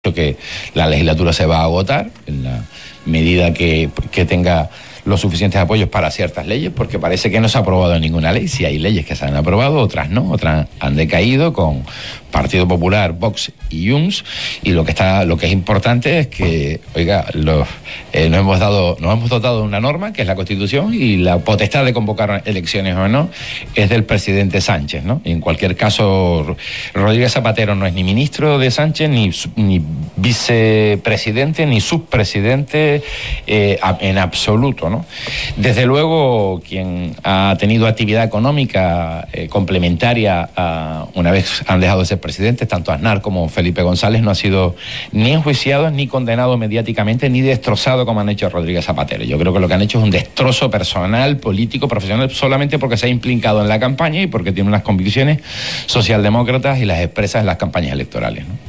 que la legislatura se va a agotar en la medida que tenga los suficientes apoyos para ciertas leyes, porque parece que no se ha aprobado ninguna ley. Sí hay leyes que se han aprobado, otras no, otras han decaído con Partido Popular, Vox y Junts, y lo que es importante es que, oiga, nos hemos dotado de una norma que es la Constitución, y la potestad de convocar elecciones o no es del presidente Sánchez, ¿no? Y en cualquier caso, Rodríguez Zapatero no es ni ministro de Sánchez, ni vicepresidente, ni subpresidente en absoluto, ¿no? Desde luego, quien ha tenido actividad económica complementaria una vez han dejado de ser presidentes, tanto Aznar como Felipe González, no ha sido ni enjuiciado, ni condenado mediáticamente, ni destrozado como han hecho Rodríguez Zapatero. Yo creo que lo que han hecho es un destrozo personal, político, profesional, solamente porque se ha implicado en la campaña y porque tiene unas convicciones socialdemócratas y las expresa en las campañas electorales, ¿no?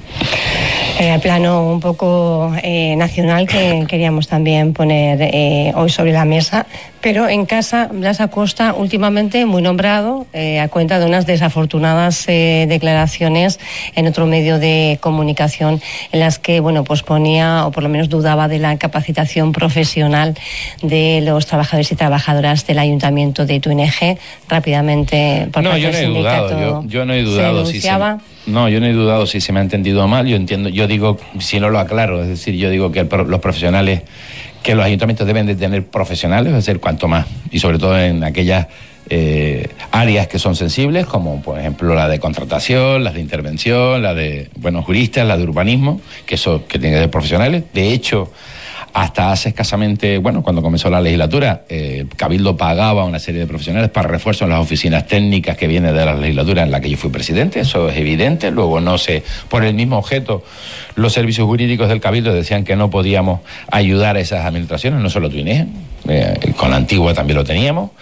El plano un poco nacional que queríamos también poner hoy sobre la mesa, pero en casa Blas Acosta últimamente muy nombrado a cuenta de unas desafortunadas declaraciones en otro medio de comunicación en las que, bueno, pues ponía, o por lo menos dudaba de la capacitación profesional de los trabajadores y trabajadoras del Ayuntamiento de Tuineje. Rápidamente, por parte del sindicato, yo no he dudado. Yo no he dudado si se me ha entendido mal. Yo digo, si no lo aclaro, es decir, yo digo que los profesionales, que los ayuntamientos deben de tener profesionales, es decir, cuanto más, y sobre todo en aquellas áreas que son sensibles, como por ejemplo la de contratación, las de intervención, la de juristas, la de urbanismo, que tienen que ser profesionales. De hecho, hasta hace escasamente, cuando comenzó la legislatura, Cabildo pagaba una serie de profesionales para refuerzo en las oficinas técnicas que vienen de la legislatura en la que yo fui presidente, eso es evidente. Luego, por el mismo objeto, los servicios jurídicos del Cabildo decían que no podíamos ayudar a esas administraciones, no solo Tuineje, con la antigua también lo teníamos,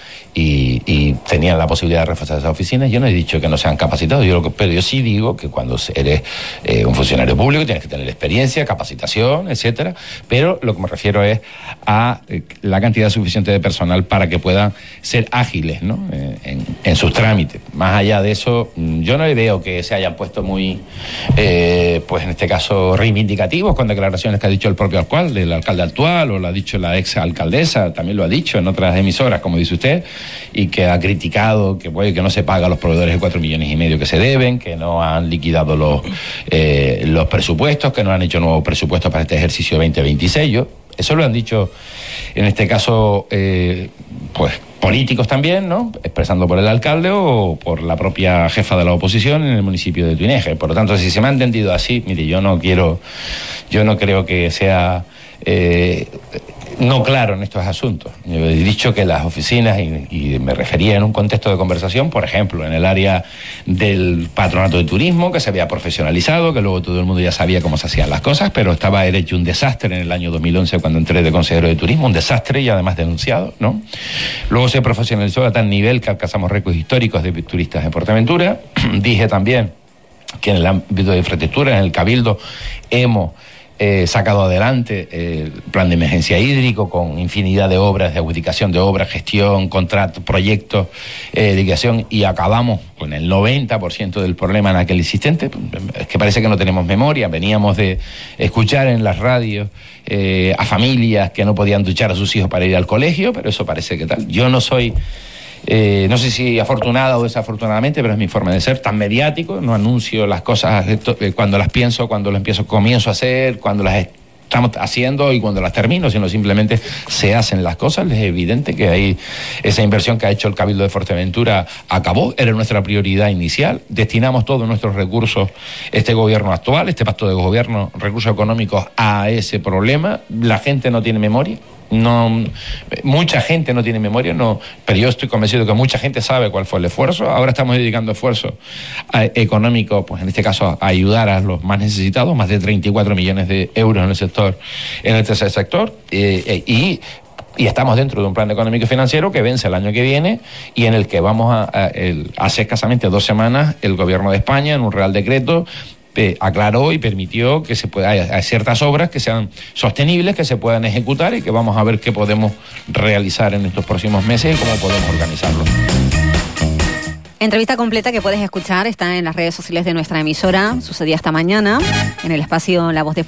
y tenían la posibilidad de reforzar esas oficinas. Yo no he dicho que no sean capacitados, pero yo sí digo que cuando eres un funcionario público tienes que tener experiencia, capacitación, etcétera, pero lo que me refiero es a la cantidad suficiente de personal para que puedan ser ágiles, ¿no? En sus trámites. Más allá de eso, yo no veo que se hayan puesto muy, pues en este caso, reivindicativos con declaraciones que ha dicho el propio alcalde, el alcalde actual, o lo ha dicho la ex alcaldesa, también lo ha dicho en otras emisoras, como dice usted, y que ha criticado que no se paga a los proveedores de 4,5 millones que se deben, que no han liquidado los presupuestos, que no han hecho nuevos presupuestos para este ejercicio 2026. Eso lo han dicho, en este caso, pues políticos también, ¿no? Expresando por el alcalde o por la propia jefa de la oposición en el municipio de Tuineje. Por lo tanto, si se me ha entendido así, mire, yo no creo que sea no claro en estos asuntos. Yo he dicho que las oficinas, y me refería en un contexto de conversación, por ejemplo, en el área del patronato de turismo, que se había profesionalizado, que luego todo el mundo ya sabía cómo se hacían las cosas, pero estaba hecho un desastre en el año 2011 cuando entré de consejero de turismo, un desastre y además denunciado, ¿no? Luego se profesionalizó a tal nivel que alcanzamos récords históricos de turistas en PortAventura. Dije también que en el ámbito de infraestructura, en el Cabildo, hemos sacado adelante el plan de emergencia hídrico con infinidad de obras, de adjudicación de obras, gestión, contratos, proyectos, liquidación, y acabamos con el 90% del problema en aquel existente. Es que parece que no tenemos memoria. Veníamos de escuchar en las radios a familias que no podían duchar a sus hijos para ir al colegio, pero eso parece que tal. Yo no soy... no sé si afortunada o desafortunadamente, pero es mi forma de ser, tan mediático. No anuncio las cosas cuando las pienso, cuando las comienzo a hacer, cuando las estamos haciendo y cuando las termino, sino simplemente se hacen las cosas. Es evidente que ahí esa inversión que ha hecho el Cabildo de Fuerteventura acabó, era nuestra prioridad inicial. Destinamos todos nuestros recursos, este gobierno actual, este pacto de gobierno, recursos económicos a ese problema. La gente no tiene memoria. No, mucha gente no tiene memoria, pero yo estoy convencido que mucha gente sabe cuál fue el esfuerzo. Ahora estamos dedicando esfuerzo económico, pues en este caso a ayudar a los más necesitados, más de 34 millones de euros en el tercer sector, y estamos dentro de un plan económico y financiero que vence el año que viene, y en el que vamos hace escasamente 2 semanas el gobierno de España, en un real decreto, aclaró y permitió que hay ciertas obras que sean sostenibles, que se puedan ejecutar, y que vamos a ver qué podemos realizar en estos próximos meses y cómo podemos organizarlo. Entrevista completa que puedes escuchar está en las redes sociales de nuestra emisora. Sucedía esta mañana en el espacio La Voz de